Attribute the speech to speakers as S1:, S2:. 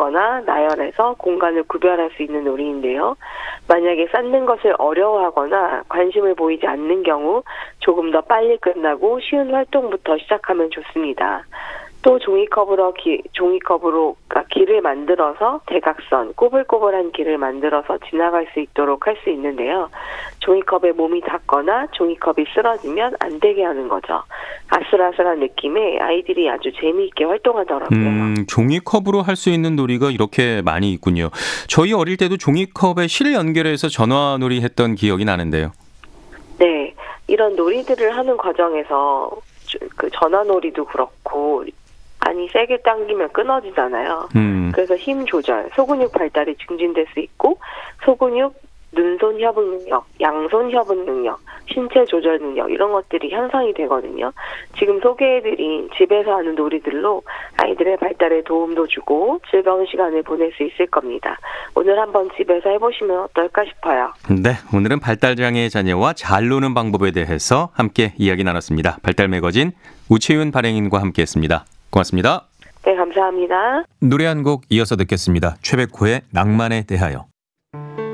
S1: 나누거나 나열해서 공간을 구별할 수 있는 놀이인데요. 만약에 쌓는 것을 어려워하거나 관심을 보이지 않는 경우 조금 더 빨리 끝나고 쉬운 활동부터 시작하면 좋습니다. 또 종이컵으로 길을 만들어서 대각선, 꼬불꼬불한 길을 만들어서 지나갈 수 있도록 할 수 있는데요. 종이컵에 몸이 닿거나 종이컵이 쓰러지면 안 되게 하는 거죠. 아슬아슬한 느낌에 아이들이 아주 재미있게 활동하더라고요.
S2: 종이컵으로 할 수 있는 놀이가 이렇게 많이 있군요. 저희 어릴 때도 종이컵에 실 연결해서 전화놀이 했던 기억이 나는데요.
S1: 네, 이런 놀이들을 하는 과정에서 그 전화놀이도 그렇고 안이 세게 당기면 끊어지잖아요. 그래서 힘 조절, 소근육 발달이 증진될 수 있고 소근육, 눈손 협응 능력, 양손 협응 능력, 신체 조절 능력 이런 것들이 향상이 되거든요. 지금 소개해드린 집에서 하는 놀이들로 아이들의 발달에 도움도 주고 즐거운 시간을 보낼 수 있을 겁니다. 오늘 한번 집에서 해보시면 어떨까 싶어요.
S2: 네, 오늘은 발달장애 자녀와 잘 노는 방법에 대해서 함께 이야기 나눴습니다. 발달 매거진 우채윤 발행인과 함께했습니다. 고맙습니다.
S1: 네, 감사합니다.
S2: 노래 한 곡 이어서 듣겠습니다. 최백호의 낭만에 대하여.